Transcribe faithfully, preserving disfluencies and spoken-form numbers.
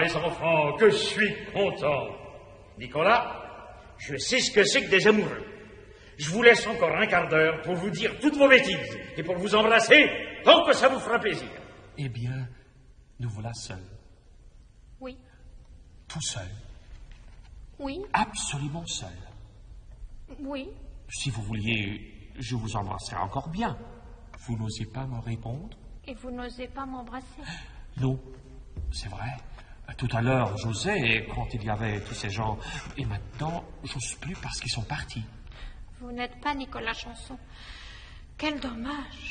mes enfants, que je suis content. Nicolas, je sais ce que c'est que des amoureux. Je vous laisse encore un quart d'heure pour vous dire toutes vos bêtises et pour vous embrasser tant que ça vous fera plaisir. Eh bien, nous voilà seuls. Oui. Tout seuls. Oui. Absolument seuls. Oui. Si vous vouliez, je vous embrasserais encore bien. Vous n'osez pas me répondre? Et vous n'osez pas m'embrasser? Non, c'est vrai. Tout à l'heure, j'osais quand il y avait tous ces gens. Et maintenant, j'ose plus parce qu'ils sont partis. Vous n'êtes pas Nicolas Chanson. Quel dommage.